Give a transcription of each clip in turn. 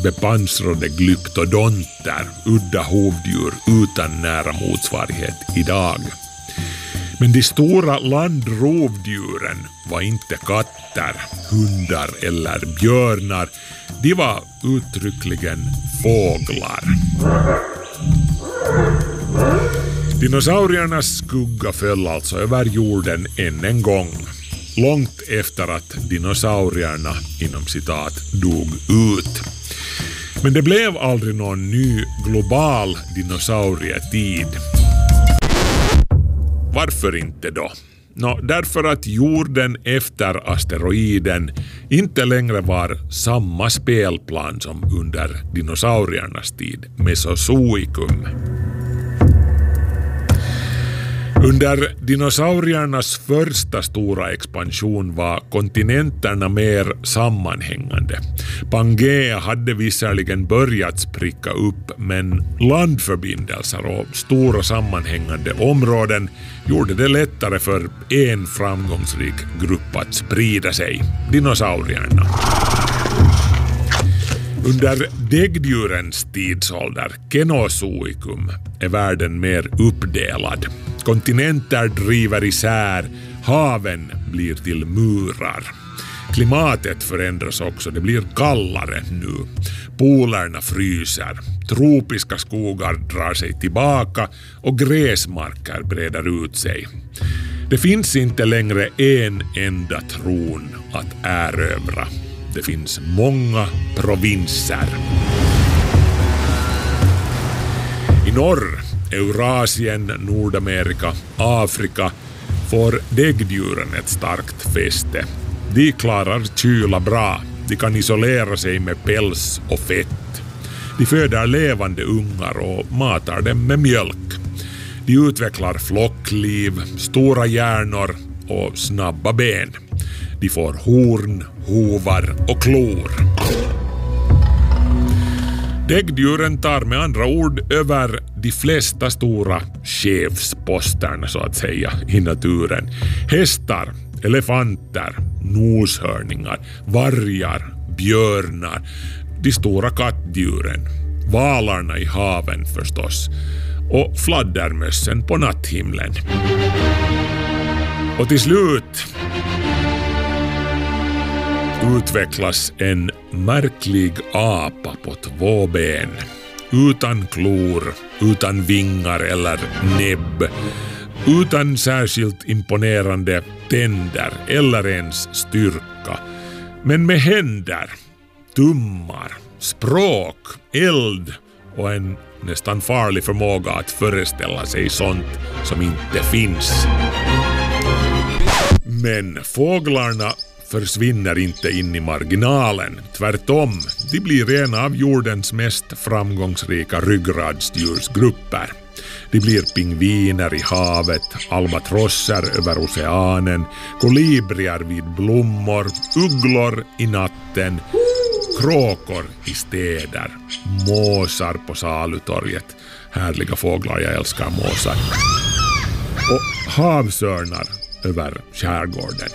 bepansrade glyptodonter, udda hovdjur utan nära motsvarighet idag. Men de stora landrovdjuren var inte katter, hundar eller björnar. De var uttryckligen fåglar. Dinosauriernas skugga föll alltså över jorden än en gång. Långt efter att dinosaurierna inom citat dog ut. Men det blev aldrig någon ny global dinosaurietid. Varför inte då? Därför att jorden efter asteroiden inte längre var samma spelplan som under dinosauriernas tid, Mesozoikum. Under dinosauriernas första stora expansion var kontinenterna mer sammanhängande. Pangea hade visserligen börjat spricka upp, men landförbindelser och stora sammanhängande områden gjorde det lättare för en framgångsrik grupp att sprida sig, dinosaurierna. Under däggdjurens tidsålder, Kenozoikum, är världen mer uppdelad. Kontinenter driver isär, haven blir till murar. Klimatet förändras också, det blir kallare nu. Polerna fryser, tropiska skogar drar sig tillbaka och gräsmarker breder ut sig. Det finns inte längre en enda tron att erövra. Det finns många provinser. I norr, Eurasien, Nordamerika, Afrika får däggdjuren ett starkt fäste. De klarar kyla bra. De kan isolera sig med päls och fett. De föder levande ungar och matar dem med mjölk. De utvecklar flockliv, stora hjärnor och snabba ben. De får horn, hovar och klor. Däggdjuren tar med andra ord över de flesta stora chefsposterna så att säga i naturen. Hästar, elefanter, noshörningar, vargar, björnar, de stora kattdjuren, valarna i haven förstås och fladdermössen på natthimlen. Och till slut utvecklas en märklig apa på 2 ben. Utan klor, utan vingar eller näbb. Utan särskilt imponerande tänder eller ens styrka. Men med händer, tummar, språk, eld och en nästan farlig förmåga att föreställa sig sånt som inte finns. Men fåglarna försvinner inte in i marginalen. Tvärtom, de blir en av jordens mest framgångsrika ryggradsdjursgrupper. De blir pingviner i havet, albatrosser över oceanen, kolibrier vid blommor, ugglor i natten, kråkor i städer, måsar på salutorget. Härliga fåglar, jag älskar måsar. Och havsörnar över skärgården.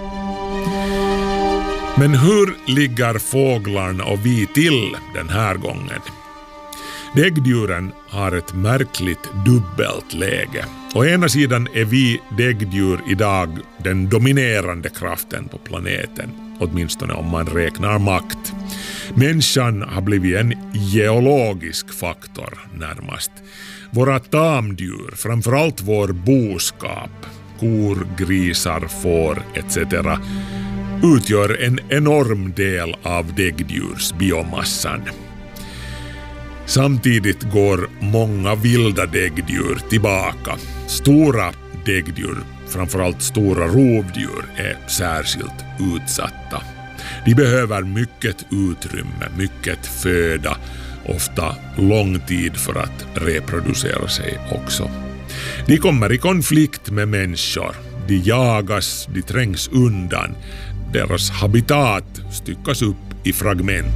Men hur ligger fåglarna och vi till den här gången? Däggdjuren har ett märkligt dubbelt läge. Å ena sidan är vi däggdjur idag den dominerande kraften på planeten, åtminstone om man räknar makt. Människan har blivit en geologisk faktor närmast. Våra tamdjur, framförallt vår boskap, kor, grisar, får etc. utgör en enorm del av däggdjursbiomassan. Samtidigt går många vilda däggdjur tillbaka. Stora däggdjur, framförallt stora rovdjur, är särskilt utsatta. De behöver mycket utrymme, mycket föda, ofta lång tid för att reproducera sig också. De kommer i konflikt med människor. De jagas, de trängs undan. Deras habitat styckas upp i fragment.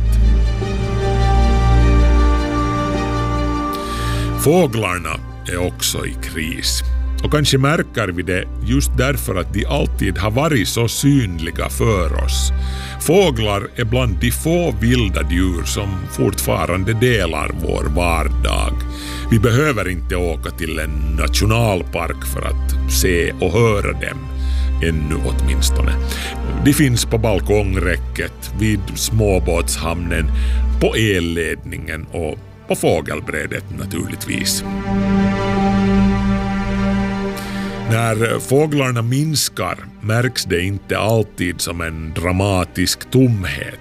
Fåglarna är också i kris. Och kanske märker vi det just därför att de alltid har varit så synliga för oss. Fåglar är bland de få vilda djur som fortfarande delar vår vardag. Vi behöver inte åka till en nationalpark för att se och höra dem. Ännu åtminstone. De finns på balkongräcket, vid småbåtshamnen, på elledningen och på fågelbrädet naturligtvis. När fåglarna minskar märks det inte alltid som en dramatisk tomhet.